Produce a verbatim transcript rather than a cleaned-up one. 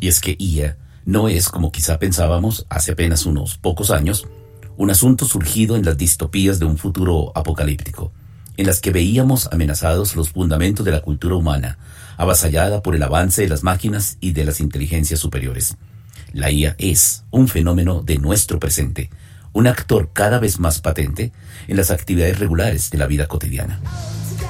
Y es que I A no es, como quizá pensábamos hace apenas unos pocos años, un asunto surgido en las distopías de un futuro apocalíptico, en las que veíamos amenazados los fundamentos de la cultura humana, avasallada por el avance de las máquinas y de las inteligencias superiores. La I A es un fenómeno de nuestro presente, un actor cada vez más patente en las actividades regulares de la vida cotidiana.